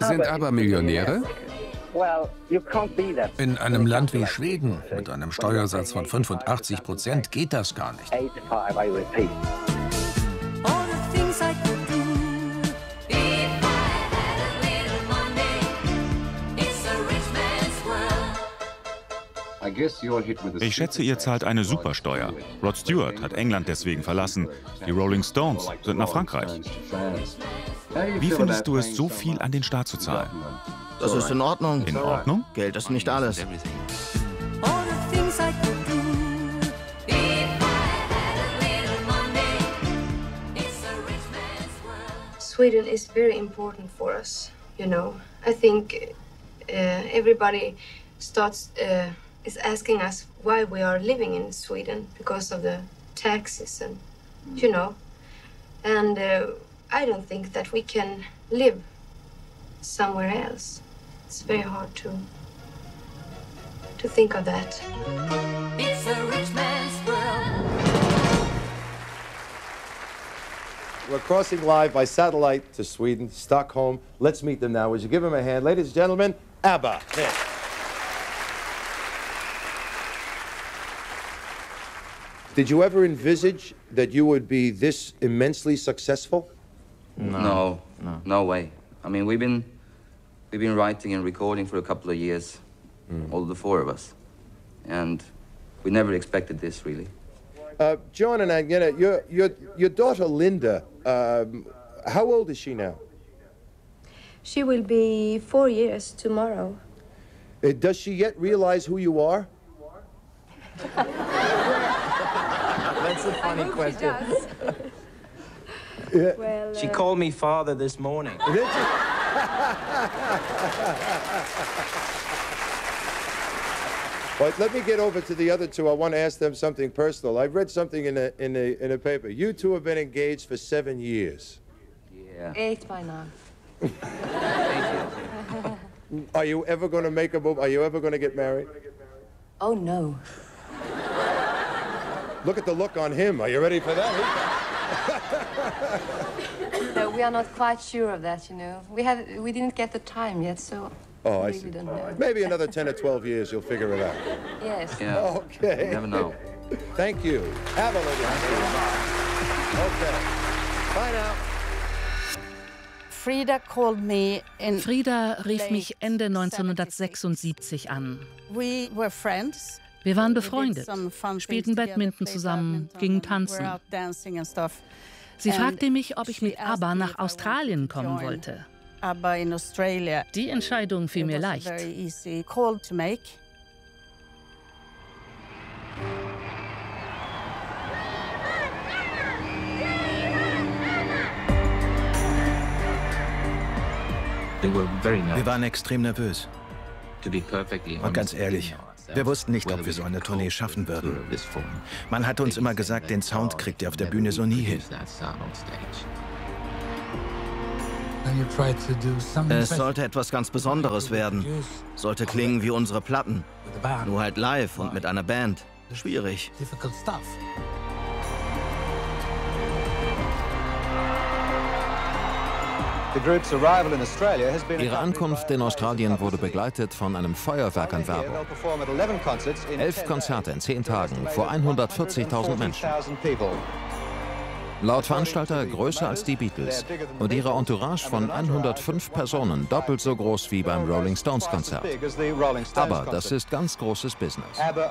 Sind aber Millionäre? In einem Land wie Schweden mit einem Steuersatz von 85% geht das gar nicht. Ich schätze, ihr zahlt eine Supersteuer. Rod Stewart hat England deswegen verlassen. Die Rolling Stones sind nach Frankreich. Wie findest du es, so viel an den Staat zu zahlen? Das ist in Ordnung. In Ordnung? Geld ist nicht alles. Sweden is very important for us, you know. I think everybody is asking us why we are living in Sweden because of the taxes and, you know. And I don't think that we can live somewhere else. It's very hard to think of that. It's a rich man's world. We're crossing live by satellite to Sweden, Stockholm. Let's meet them now. Would you give them a hand? Ladies and gentlemen, ABBA. There. Did you ever envisage that you would be this immensely successful? No way. I mean, we've been writing and recording for a couple of years, all the four of us, and we never expected this, really. John and Agneta, your daughter Linda, how old is she now? She will be 4 years tomorrow. Does she yet realize who you are? That's a funny question. Well, She called me father this morning. But let me get over to the other two. I want to ask them something personal. I've read something in a paper. You two have been engaged for 7 years. Yeah. 8 by now. Are you ever going to make a move? Are you ever going to get married? Oh no. Look at the look on him. Are you ready for that? No, we are not quite sure of that, you know. We didn't get the time yet, so Oh, I we see. don't know. Maybe another 10 or 12 years, you'll figure it out. Yes. Yeah. Okay. You never know. Thank you. Have a little. Okay. Bye now. Frida rief mich Ende 1976 an. Wir waren befreundet, spielten Badminton zusammen, gingen tanzen. Sie fragte mich, ob ich mit ABBA nach Australien kommen wollte. Die Entscheidung fiel mir leicht. Wir waren extrem nervös. Und ganz ehrlich, wir wussten nicht, ob wir so eine Tournee schaffen würden. Man hat uns immer gesagt, den Sound kriegt ihr auf der Bühne so nie hin. Es sollte etwas ganz Besonderes werden. Sollte klingen wie unsere Platten. Nur halt live und mit einer Band. Schwierig. Ihre Ankunft in Australien wurde begleitet von einem Feuerwerk an Werbung. 11 Konzerte in 10 Tagen vor 140.000 Menschen. Laut Veranstalter größer als die Beatles und ihre Entourage von 105 Personen doppelt so groß wie beim Rolling Stones Konzert. Aber das ist ganz großes Business.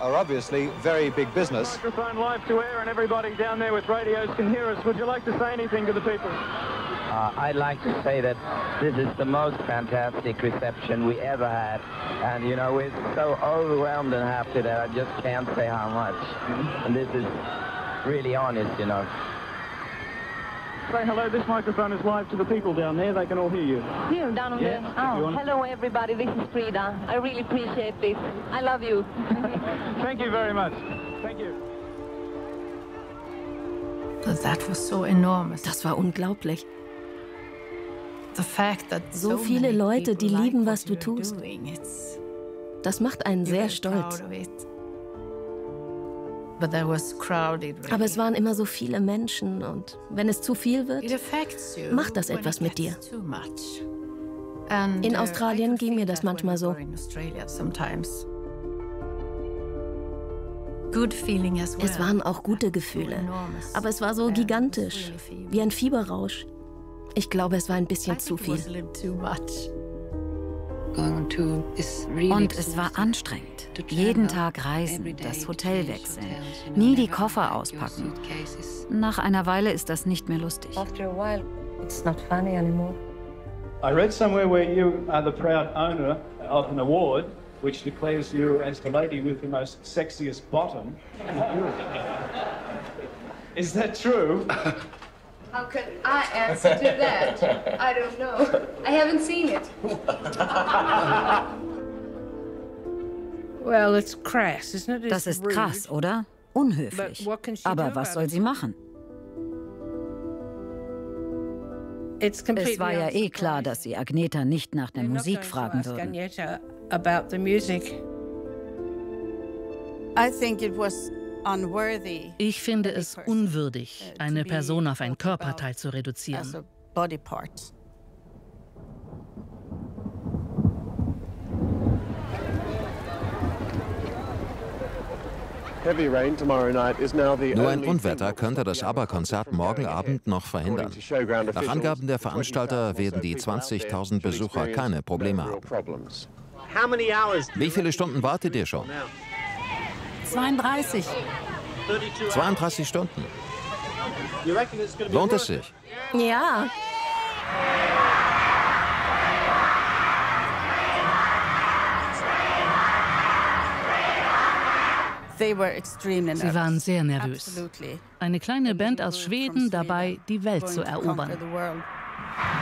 I'd like to say that this is the most fantastic reception we ever had. And, you know, we're so overwhelmed and happy that I just can't say how much. And this is really honest, you know. Say hello, this microphone is live to the people down there. They can all hear you. Here, down on the... Oh, hello everybody, this is Frida. I really appreciate this. I love you. Thank you very much. Thank you. Das war unglaublich. So viele Leute, die lieben, was du tust. Das macht einen sehr stolz. Aber es waren immer so viele Menschen und wenn es zu viel wird, macht das etwas mit dir. In Australien ging mir das manchmal so. Es waren auch gute Gefühle, aber es war so gigantisch, wie ein Fieberrausch. Ich glaube, es war ein bisschen zu viel. Und es war anstrengend. Jeden Tag reisen, das Hotel wechseln, nie die Koffer auspacken. Nach einer Weile ist das nicht mehr lustig. I read somewhere where you are the proud owner of an award which declares you as the lady with the most sexiest bottom in Europe. Is that true? How can I answer to that? I don't know. I haven't seen it. Well, it's crass, isn't it? Das ist krass, oder? Unhöflich. Aber was soll sie machen? Es war ja eh klar, dass sie Agneta nicht nach der Musik fragen würden. Ich finde es unwürdig, eine Person auf ein Körperteil zu reduzieren. Nur ein Unwetter könnte das ABBA-Konzert morgen Abend noch verhindern. Nach Angaben der Veranstalter werden die 20.000 Besucher keine Probleme haben. Wie viele Stunden wartet ihr schon? 32. 32 Stunden. Lohnt es sich? Ja. Sie waren sehr nervös. Eine kleine Band aus Schweden dabei, die Welt zu erobern.